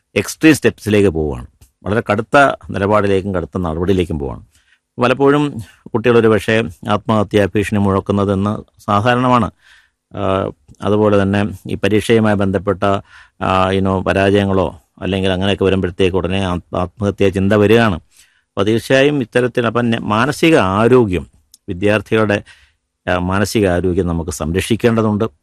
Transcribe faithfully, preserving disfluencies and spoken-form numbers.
Extreme സ്റ്റെപ്സിലേക്ക് പോവുകയാണ്. വളരെ കടുത്ത നിലപാടിലേക്കും കടുത്ത നടപടിയിലേക്കും പോവുകയാണ്. പലപ്പോഴും കുട്ടികളൊരു പക്ഷേ ആത്മഹത്യാ ഭീഷണി മുഴക്കുന്നതെന്ന് സാധാരണമാണ്. അതുപോലെ തന്നെ ഈ പരീക്ഷയുമായി ബന്ധപ്പെട്ട ഇനോ പരാജയങ്ങളോ അല്ലെങ്കിൽ അങ്ങനെയൊക്കെ വരുമ്പോഴത്തേക്ക് ഉടനെ ആത്മഹത്യാ ചിന്ത വരികയാണ്. അപ്പോൾ തീർച്ചയായും ഇത്തരത്തിൽ അപ്പം മാനസിക ആരോഗ്യം, വിദ്യാർത്ഥികളുടെ മാനസിക ആരോഗ്യം നമുക്ക് സംരക്ഷിക്കേണ്ടതുണ്ട്.